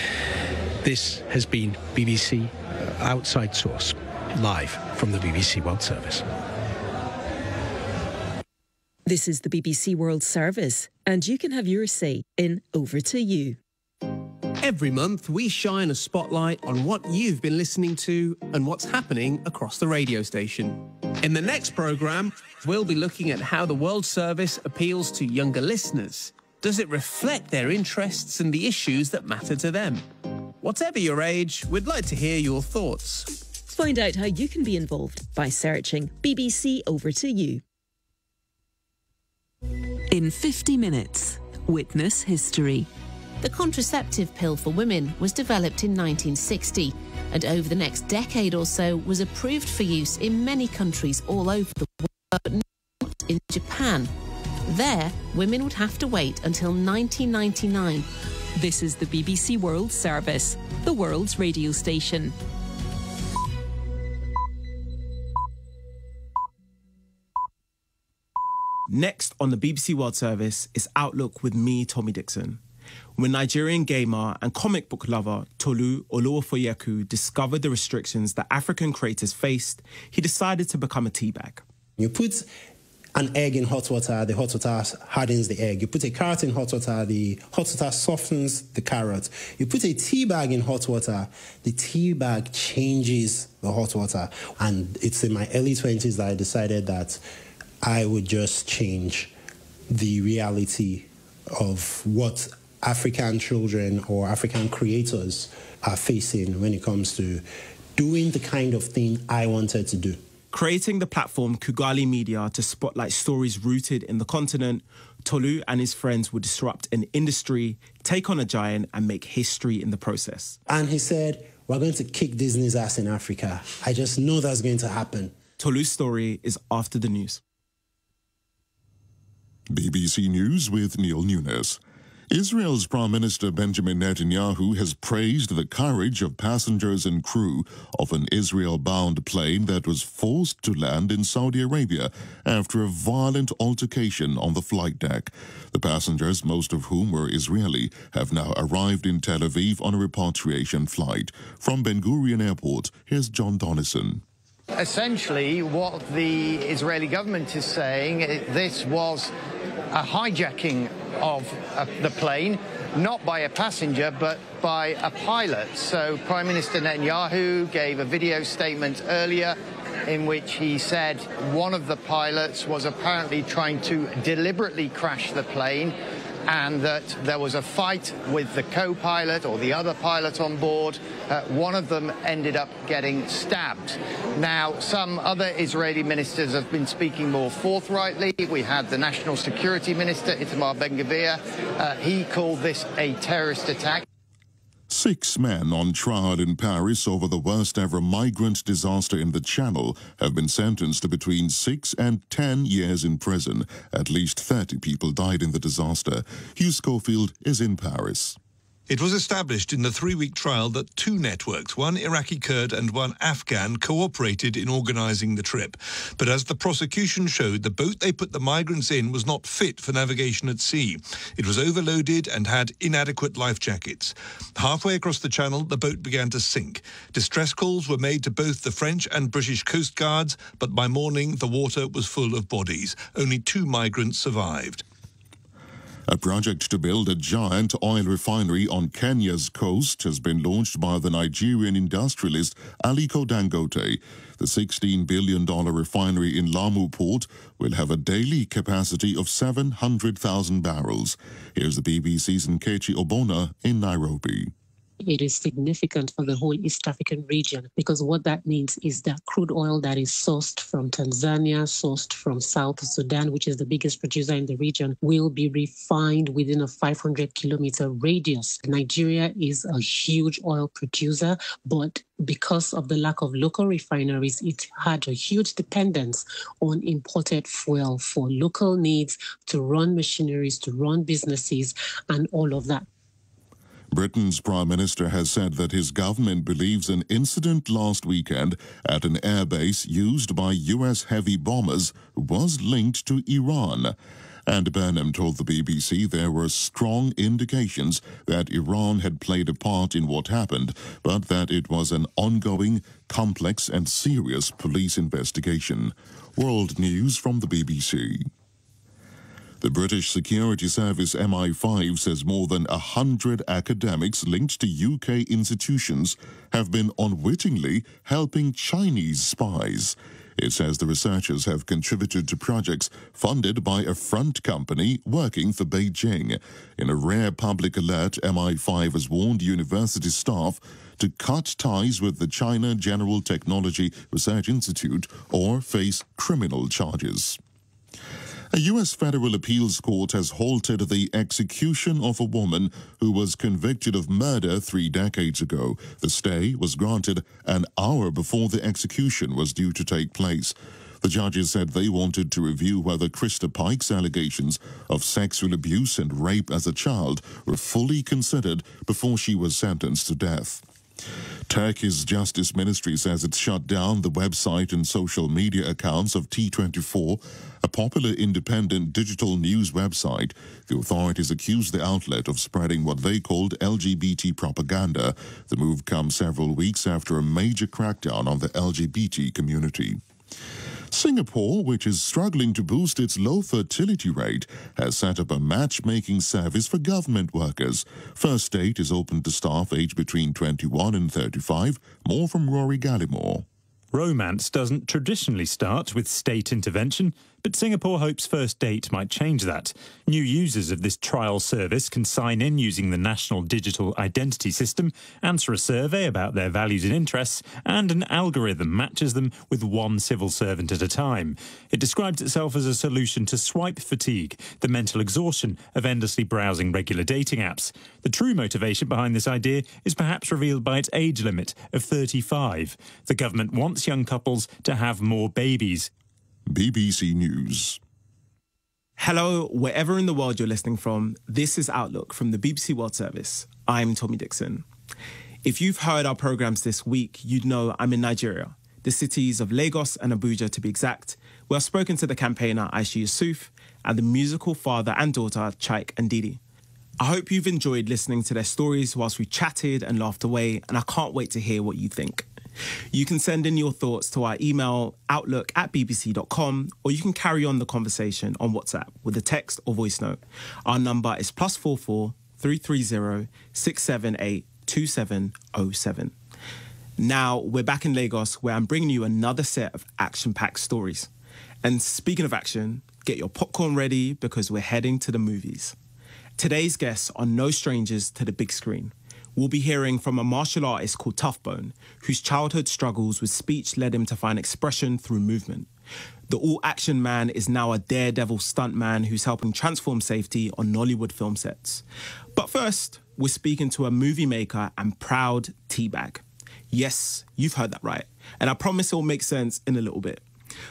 This has been B B C Outside Source, live from the B B C World Service. This is the B B C World Service, and you can have your say in Over to You. Every month, we shine a spotlight on what you've been listening to and what's happening across the radio station. In the next programme, we'll be looking at how the World Service appeals to younger listeners. Does it reflect their interests and the issues that matter to them? Whatever your age, we'd like to hear your thoughts. Find out how you can be involved by searching B B C Over to You. In fifty minutes, witness history. The contraceptive pill for women was developed in nineteen sixty, and over the next decade or so was approved for use in many countries all over the world, but not in Japan. There, women would have to wait until nineteen ninety-nine. This is the B B C World Service, the world's radio station. Next on the B B C World Service is Outlook with me, Tommy Dixon. When Nigerian gamer and comic book lover Tolu Oluwafoyeku discovered the restrictions that African creators faced, he decided to become a teabag. You put an egg in hot water, the hot water hardens the egg. You put a carrot in hot water, the hot water softens the carrot. You put a tea bag in hot water, the tea bag changes the hot water. And it's in my early twenties that I decided that I would just change the reality of what African children or African creators are facing when it comes to doing the kind of thing I wanted to do. Creating the platform Kugali Media to spotlight stories rooted in the continent, Tolu and his friends would disrupt an industry, take on a giant, and make history in the process. And he said, we're going to kick Disney's ass in Africa. I just know that's going to happen. Tolu's story is after the news. B B C News with Neil Nunes. Israel's Prime Minister Benjamin Netanyahu has praised the courage of passengers and crew of an Israel-bound plane that was forced to land in Saudi Arabia after a violent altercation on the flight deck. The passengers, most of whom were Israeli, have now arrived in Tel Aviv on a repatriation flight. From Ben Gurion Airport, here's John Donnison. Essentially, what the Israeli government is saying, this was a hijacking of uh, the plane, not by a passenger, but by a pilot. So Prime Minister Netanyahu gave a video statement earlier in which he said one of the pilots was apparently trying to deliberately crash the plane, and that there was a fight with the co-pilot or the other pilot on board. Uh, one of them ended up getting stabbed. Now, some other Israeli ministers have been speaking more forthrightly. We had the National Security Minister, Itamar Ben-Gvir. Uh, he called this a terrorist attack. Six men on trial in Paris over the worst-ever migrant disaster in the Channel have been sentenced to between six and ten years in prison. At least thirty people died in the disaster. Hugh Schofield is in Paris. It was established in the three-week trial that two networks, one Iraqi Kurd and one Afghan, cooperated in organising the trip. But as the prosecution showed, the boat they put the migrants in was not fit for navigation at sea. It was overloaded and had inadequate life jackets. Halfway across the channel, the boat began to sink. Distress calls were made to both the French and British Coast Guards, but by morning the water was full of bodies. Only two migrants survived. A project to build a giant oil refinery on Kenya's coast has been launched by the Nigerian industrialist Aliko Dangote. The sixteen billion dollars refinery in Lamu Port will have a daily capacity of seven hundred thousand barrels. Here's the B B C's Nkechi Obona in Nairobi. It is significant for the whole East African region, because what that means is that crude oil that is sourced from Tanzania, sourced from South Sudan, which is the biggest producer in the region, will be refined within a five hundred kilometer radius. Nigeria is a huge oil producer, but because of the lack of local refineries, it had a huge dependence on imported fuel for local needs, to run machineries, to run businesses, and all of that. Britain's Prime Minister has said that his government believes an incident last weekend at an airbase used by U S heavy bombers was linked to Iran. And Burnham told the B B C there were strong indications that Iran had played a part in what happened, but that it was an ongoing, complex and serious police investigation. World News from the B B C. The British Security Service M I five says more than one hundred academics linked to U K institutions have been unwittingly helping Chinese spies. It says the researchers have contributed to projects funded by a front company working for Beijing. In a rare public alert, M I five has warned university staff to cut ties with the China General Technology Research Institute or face criminal charges. A U S federal appeals court has halted the execution of a woman who was convicted of murder three decades ago. The stay was granted an hour before the execution was due to take place. The judges said they wanted to review whether Krista Pike's allegations of sexual abuse and rape as a child were fully considered before she was sentenced to death. Turkey's Justice Ministry says it's shut down the website and social media accounts of T twenty-four, a popular independent digital news website. The authorities accused the outlet of spreading what they called L G B T propaganda. The move comes several weeks after a major crackdown on the L G B T community. Singapore, which is struggling to boost its low fertility rate, has set up a matchmaking service for government workers. First Date is open to staff aged between twenty-one and thirty-five. More from Rory Gallimore. Romance doesn't traditionally start with state intervention, but Singapore hopes First Date might change that. New users of this trial service can sign in using the National Digital Identity System, answer a survey about their values and interests, and an algorithm matches them with one civil servant at a time. It describes itself as a solution to swipe fatigue, the mental exhaustion of endlessly browsing regular dating apps. The true motivation behind this idea is perhaps revealed by its age limit of thirty-five. The government wants young couples to have more babies. B B C News. Hello, wherever in the world you're listening from, this is Outlook from the B B C World Service. I'm Tommy Dixon. If you've heard our programmes this week, you'd know I'm in Nigeria, the cities of Lagos and Abuja to be exact, where I've spoken to the campaigner Aisha Yusuf and the musical father and daughter Chaik and Didi. I hope you've enjoyed listening to their stories whilst we chatted and laughed away, and I can't wait to hear what you think. You can send in your thoughts to our email, outlook at b b c dot com, or you can carry on the conversation on WhatsApp with a text or voice note. Our number is plus four four three three zero six seven eight two seven zero seven. Now we're back in Lagos, where I'm bringing you another set of action-packed stories. And speaking of action, get your popcorn ready because we're heading to the movies. Today's guests are no strangers to the big screen. We'll be hearing from a martial artist called Toughbone, whose childhood struggles with speech led him to find expression through movement. The all-action man is now a daredevil stuntman who's helping transform safety on Nollywood film sets. But first, we're speaking to a movie maker and proud teabag. Yes, you've heard that right. And I promise it'll make sense in a little bit.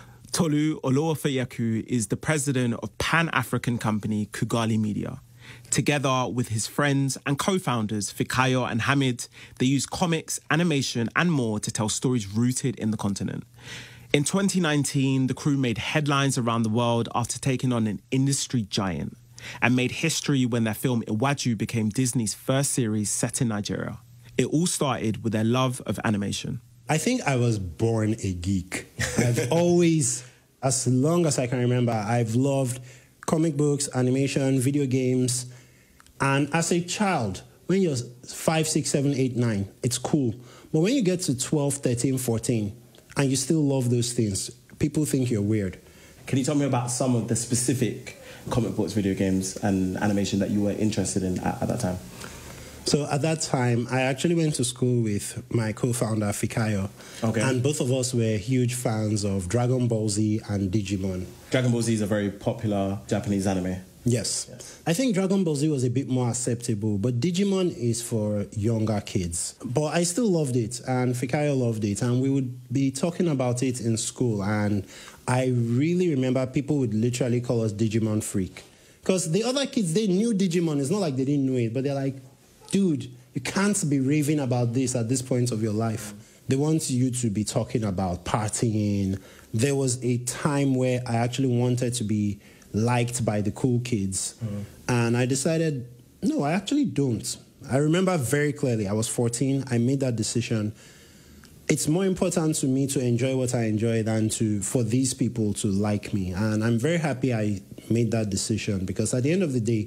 Tolu Olowofayaku is the president of Pan-African company Kugali Media. Together with his friends and co-founders Fikayo and Hamid, they use comics, animation and more to tell stories rooted in the continent. In twenty nineteen, the crew made headlines around the world after taking on an industry giant and made history when their film Iwaju became Disney's first series set in Nigeria. It all started with their love of animation. I think I was born a geek. I've always, as long as I can remember, I've loved comic books, animation, video games. And as a child, when you're five, six, seven, eight, nine, it's cool. But when you get to twelve, thirteen, fourteen, and you still love those things, people think you're weird. Can you tell me about some of the specific comic books, video games, and animation that you were interested in at, at that time? So at that time, I actually went to school with my co-founder, Fikayo. Okay. And both of us were huge fans of Dragon Ball Z and Digimon. Dragon Ball Z is a very popular Japanese anime. Yes. yes. I think Dragon Ball Z was a bit more acceptable, but Digimon is for younger kids. But I still loved it, and Fikayo loved it, and we would be talking about it in school, and I really remember people would literally call us Digimon freak. Because the other kids, they knew Digimon. It's not like they didn't know it, but they're like, dude, you can't be raving about this at this point of your life. They want you to be talking about partying. There was a time where I actually wanted to be liked by the cool kids. Mm. And I decided, no, I actually don't. I remember very clearly, I was fourteen. I made that decision. It's more important to me to enjoy what I enjoy than to for these people to like me. And I'm very happy I made that decision because at the end of the day,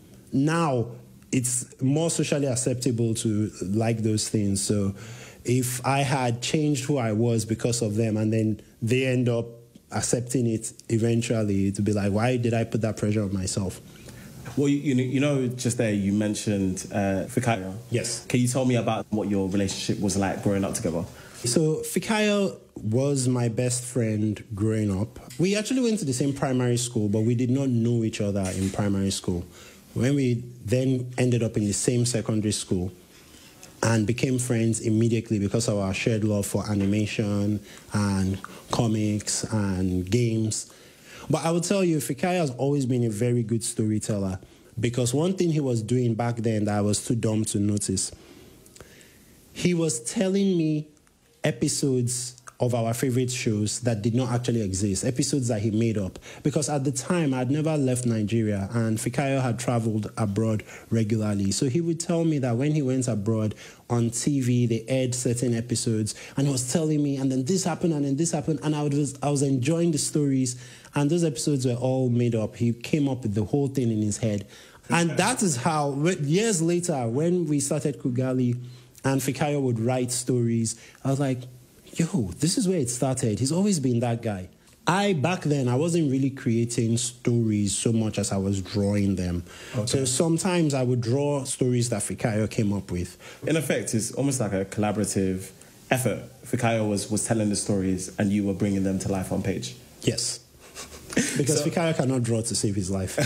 now it's more socially acceptable to like those things. So if I had changed who I was because of them and then they end up accepting it eventually, to be like, why did I put that pressure on myself? Well, you, you know, just there you mentioned uh, Fikayo. Yes. Can you tell me about what your relationship was like growing up together? So Fikayo was my best friend growing up. We actually went to the same primary school, but we did not know each other in primary school. When we then ended up in the same secondary school and became friends immediately because of our shared love for animation and comics and games. But I will tell you, Fikayo has always been a very good storyteller because one thing he was doing back then that I was too dumb to notice, he was telling me episodes of our favorite shows that did not actually exist, episodes that he made up. Because at the time, I'd never left Nigeria, and Fikayo had traveled abroad regularly. So he would tell me that when he went abroad on T V, they aired certain episodes, and he was telling me, and then this happened, and then this happened, and I was, I was enjoying the stories, and those episodes were all made up. He came up with the whole thing in his head. And that is how, years later, when we started Kugali, and Fikayo would write stories, I was like, yo, this is where it started. He's always been that guy. I, back then, I wasn't really creating stories so much as I was drawing them. Okay. So sometimes I would draw stories that Fikayo came up with. In effect, it's almost like a collaborative effort. Fikayo was, was telling the stories and you were bringing them to life on page. Yes. Because so, Fikayo cannot draw to save his life.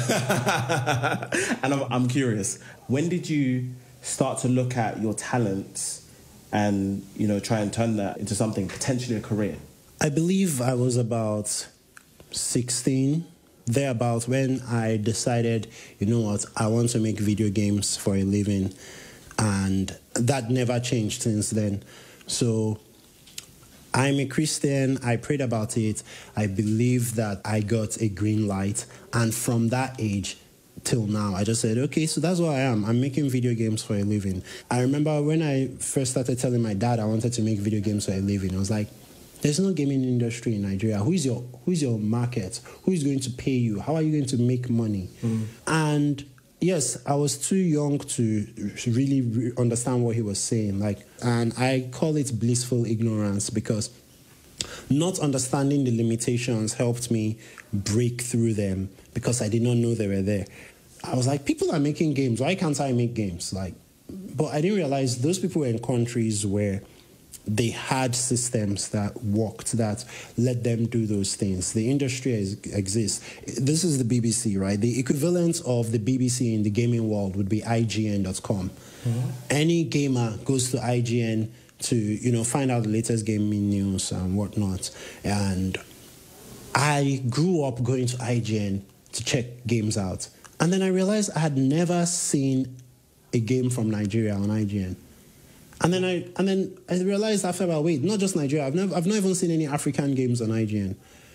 And I'm, I'm curious, when did you start to look at your talents and, you know, try and turn that into something, potentially a career? I believe I was about sixteen thereabout when I decided, you know what, I want to make video games for a living. And that never changed since then. So I'm a Christian. I prayed about it. I believe that I got a green light. And from that age till now, I just said, okay, so that's what I am. I'm making video games for a living. I remember when I first started telling my dad I wanted to make video games for a living, I was like, there's no gaming industry in Nigeria. Who is your, who is your market? Who is going to pay you? How are you going to make money? Mm. And yes, I was too young to really re- understand what he was saying. Like, and I call it blissful ignorance, because not understanding the limitations helped me break through them, because I did not know they were there. I was like, people are making games. Why can't I make games? Like, but I didn't realize those people were in countries where they had systems that worked, that let them do those things. The industry is, exists. This is the B B C, right? The equivalent of the B B C in the gaming world would be I G N dot com. Mm-hmm. Any gamer goes to I G N to, you know, find out the latest gaming news and whatnot. And I grew up going to I G N to check games out. And then I realized I had never seen a game from Nigeria on I G N. And then I and then I realized after about, wait, not just Nigeria, I've never I've not even seen any African games on I G N.